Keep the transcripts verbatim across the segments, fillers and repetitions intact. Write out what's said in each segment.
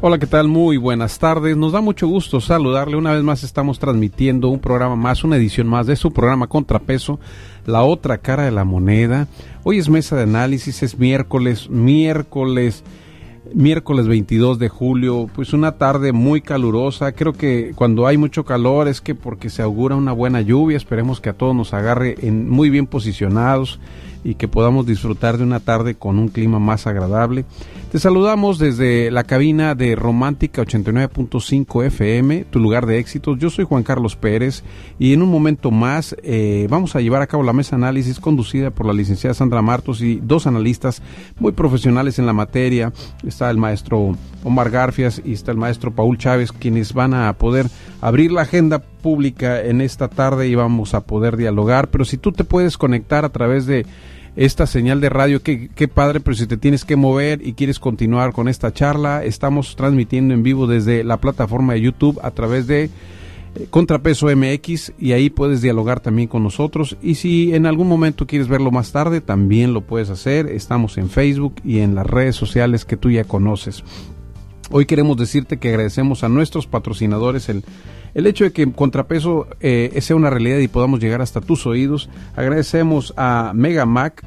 Hola, ¿qué tal? Muy buenas tardes. Nos da mucho gusto saludarle. Una vez más estamos transmitiendo un programa más, una edición más de su programa Contrapeso, la otra cara de la moneda. Hoy es mesa de análisis, es miércoles, miércoles, miércoles veintidós de julio, pues una tarde muy calurosa. Creo que cuando hay mucho calor es que porque se augura una buena lluvia. Esperemos que a todos nos agarre en muy bien posicionados y que podamos disfrutar de una tarde con un clima más agradable. Te saludamos desde la cabina de Romántica ochenta y nueve punto cinco F M, tu lugar de éxitos. Yo soy Juan Carlos Pérez y en un momento más eh, vamos a llevar a cabo la mesa de análisis conducida por la licenciada Sandra Martos y dos analistas muy profesionales en la materia. Está el maestro Omar Garfias y está el maestro Paul Chávez, quienes van a poder abrir la agenda pública en esta tarde y vamos a poder dialogar. Pero si tú te puedes conectar a través de esta señal de radio, qué, qué padre, pero si te tienes que mover y quieres continuar con esta charla, estamos transmitiendo en vivo desde la plataforma de YouTube a través de eh, Contrapeso M X, y ahí puedes dialogar también con nosotros. Y si en algún momento quieres verlo más tarde, también lo puedes hacer. Estamos en Facebook y en las redes sociales que tú ya conoces. Hoy queremos decirte que agradecemos a nuestros patrocinadores el El hecho de que Contrapeso eh, sea una realidad y podamos llegar hasta tus oídos. Agradecemos a Megamac,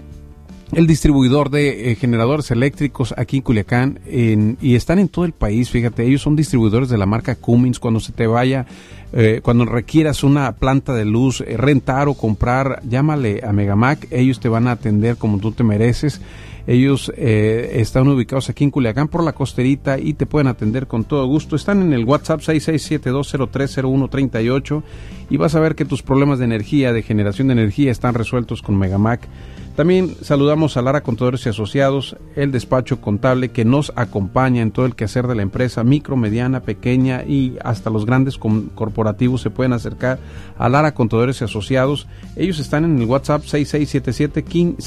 el distribuidor de eh, generadores eléctricos aquí en Culiacán, en, y están en todo el país. Fíjate, ellos son distribuidores de la marca Cummins. Cuando se te vaya, eh, cuando requieras una planta de luz, eh, rentar o comprar, llámale a Megamac. Ellos te van a atender como tú te mereces. Ellos eh, están ubicados aquí en Culiacán por la Costerita y te pueden atender con todo gusto. Están en el WhatsApp seis seis siete dos cero tres cero uno tres ocho y vas a ver que tus problemas de energía, de generación de energía, están resueltos con Megamac. También saludamos a Lara Contadores y Asociados, el despacho contable que nos acompaña en todo el quehacer de la empresa, micro, mediana, pequeña y hasta los grandes corporativos se pueden acercar a Lara Contadores y Asociados. Ellos están en el WhatsApp seis seis siete siete uno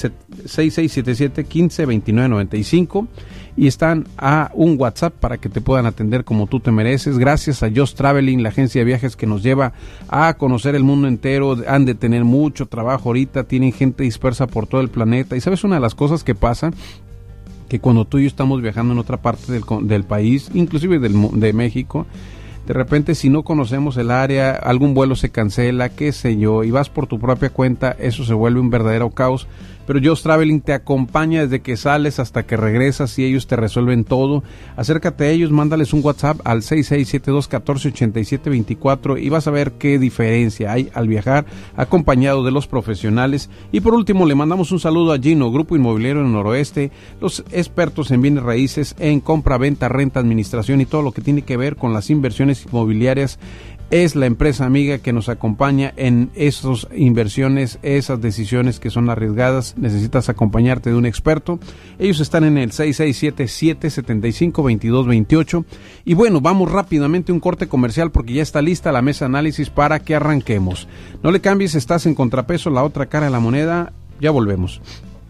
cinco dos nueve nueve cinco y están a un WhatsApp para que te puedan atender como tú te mereces. Gracias a Just Traveling, la agencia de viajes que nos lleva a conocer el mundo entero. Han de tener mucho trabajo ahorita, tienen gente dispersa por todo el planeta. Y sabes, una de las cosas que pasa, que cuando tú y yo estamos viajando en otra parte del, del país, inclusive del, de México, de repente si no conocemos el área, algún vuelo se cancela, qué sé yo, y vas por tu propia cuenta, eso se vuelve un verdadero caos. Pero Just Traveling te acompaña desde que sales hasta que regresas y ellos te resuelven todo. Acércate a ellos, mándales un WhatsApp al seis seis siete dos uno cuatro ocho siete dos cuatro y vas a ver qué diferencia hay al viajar acompañado de los profesionales. Y por último le mandamos un saludo a Gino, Grupo Inmobiliario en el Noroeste, los expertos en bienes raíces, en compra, venta, renta, administración y todo lo que tiene que ver con las inversiones inmobiliarias. Es la empresa amiga que nos acompaña en esas inversiones, esas decisiones que son arriesgadas. Necesitas acompañarte de un experto. Ellos están en el seis seis siete siete siete cinco dos dos dos ocho. Y bueno, vamos rápidamente a un corte comercial porque ya está lista la mesa de análisis para que arranquemos. No le cambies, estás en Contrapeso, la otra cara de la moneda. Ya volvemos.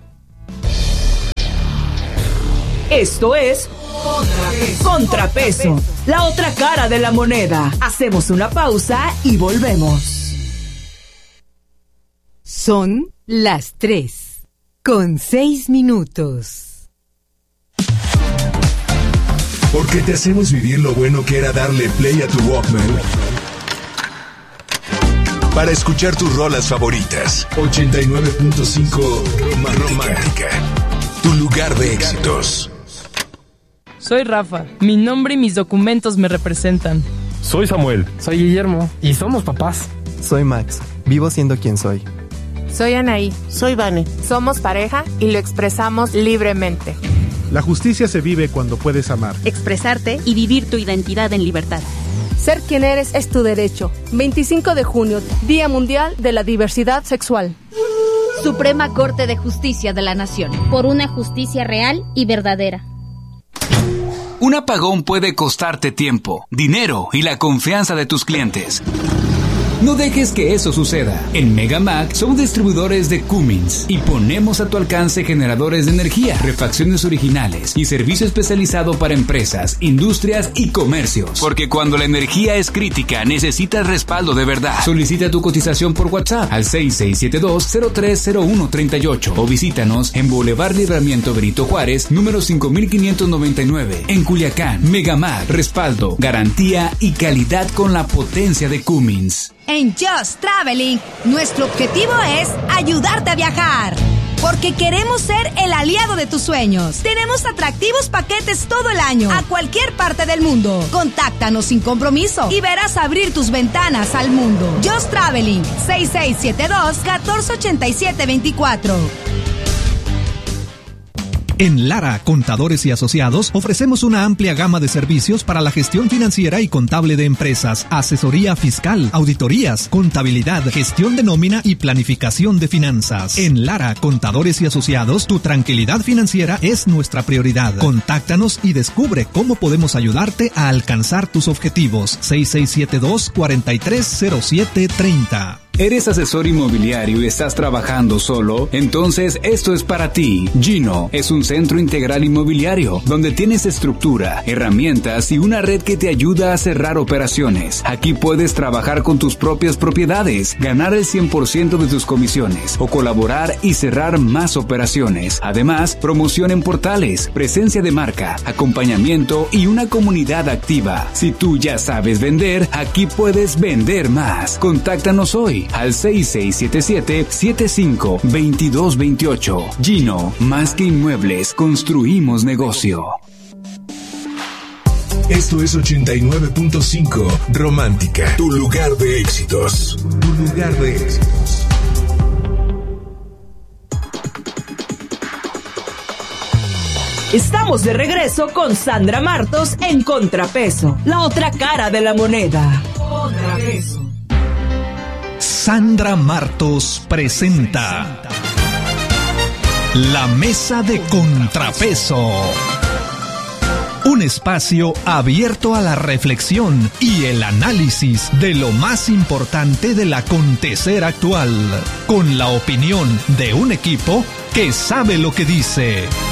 Esto es Contrapeso, la otra cara de la moneda. Hacemos una pausa y volvemos. Son las tres con seis minutos. Porque te hacemos vivir lo bueno que era darle play a tu Walkman para escuchar tus rolas favoritas. ochenta y nueve punto cinco Romántica, tu lugar de éxitos. Soy Rafa, mi nombre y mis documentos me representan. Soy Samuel. Soy Guillermo y somos papás. Soy Max, vivo siendo quien soy. Soy Anaí. Soy Vane. Somos pareja y lo expresamos libremente. La justicia se vive cuando puedes amar, expresarte y vivir tu identidad en libertad. Ser quien eres es tu derecho. veinticinco de junio, Día Mundial de la Diversidad Sexual. Suprema Corte de Justicia de la Nación. Por una justicia real y verdadera. Un apagón puede costarte tiempo, dinero y la confianza de tus clientes. No dejes que eso suceda. En Megamac somos distribuidores de Cummins y ponemos a tu alcance generadores de energía, refacciones originales y servicio especializado para empresas, industrias y comercios. Porque cuando la energía es crítica, necesitas respaldo de verdad. Solicita tu cotización por WhatsApp al seis seis siete dos, cero tres cero uno tres ocho o visítanos en Boulevard Libramiento Benito Juárez, número cinco mil quinientos noventa y nueve, en Culiacán. Megamac, respaldo, garantía y calidad con la potencia de Cummins. En Just Traveling, nuestro objetivo es ayudarte a viajar. Porque queremos ser el aliado de tus sueños. Tenemos atractivos paquetes todo el año, a cualquier parte del mundo. Contáctanos sin compromiso y verás abrir tus ventanas al mundo. Just Traveling, seis seis siete dos, uno cuatro ocho siete dos cuatro. En Lara, Contadores y Asociados, ofrecemos una amplia gama de servicios para la gestión financiera y contable de empresas, asesoría fiscal, auditorías, contabilidad, gestión de nómina y planificación de finanzas. En Lara, Contadores y Asociados, tu tranquilidad financiera es nuestra prioridad. Contáctanos y descubre cómo podemos ayudarte a alcanzar tus objetivos. seis seis siete dos, cuatro tres cero siete tres cero. ¿Eres asesor inmobiliario y estás trabajando solo? Entonces esto es para ti. Gino es un centro integral inmobiliario donde tienes estructura, herramientas y una red que te ayuda a cerrar operaciones. Aquí puedes trabajar con tus propias propiedades, ganar el cien por ciento de tus comisiones o colaborar y cerrar más operaciones. Además, promoción en portales, presencia de marca, acompañamiento y una comunidad activa. Si tú ya sabes vender, aquí puedes vender más. Contáctanos hoy al seis seis siete siete, siete cinco dos dos dos ocho. Gino, más que inmuebles, construimos negocio. Esto es ochenta y nueve punto cinco Romántica, tu lugar de éxitos. Tu lugar de éxitos. Estamos de regreso con Sandra Martos en Contrapeso, la otra cara de la moneda. Contrapeso. Sandra Martos presenta La Mesa de Contrapeso. Un espacio abierto a la reflexión y el análisis de lo más importante del acontecer actual, con la opinión de un equipo que sabe lo que dice.